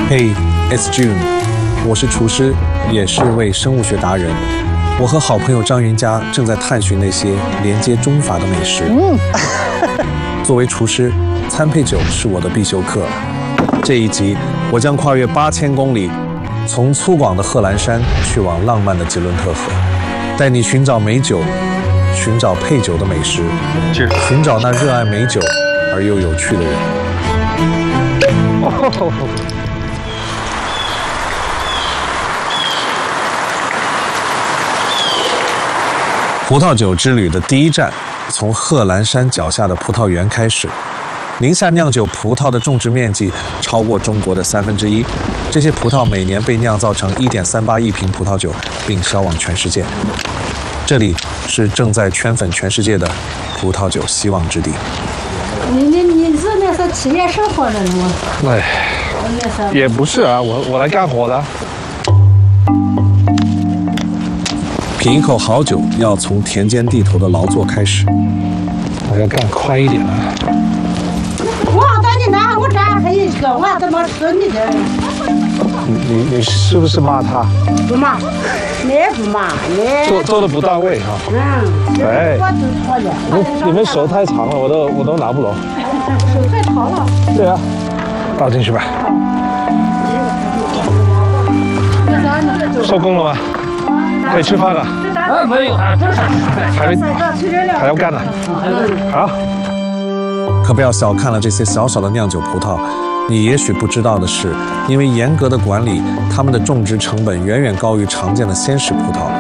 Hey, it's June， 我是厨师，也是位生物学达人。我和好朋友张云佳正在探寻那些连接中法的美食。作为厨师，餐配酒是我的必修课。这一集，我将跨越8000公里，从粗犷的贺兰山去往浪漫的吉伦特河，带你寻找美酒，寻找配酒的美食，寻找那热爱美酒而又有趣的人。葡萄酒之旅的第一站，从贺兰山脚下的葡萄园开始。宁夏酿酒葡萄的种植面积超过中国的1/3，这些葡萄每年被酿造成1.38亿瓶葡萄酒，并销往全世界。这里是正在圈粉全世界的葡萄酒希望之地。 你是那是企业生活的人吗？ 哎，也不是啊，我来干活的。 品一口好酒，要从田间地头的劳作开始。 我要干快一点啊！ 我赶紧拿，我这还有一个，我怎么吃你的？ 你是不是骂他？ 不骂，你不骂你。 做的不到位哈。哎，你们手太长了，我都拿不拢。 手太长了。 对啊，倒进去吧。收工了吗？可以吃饭了。 没有， 还要干呢。好。 可不要小看了这些小小的酿酒葡萄。你也许不知道的是，因为严格的管理，它们的种植成本远远高于常见的鲜食葡萄。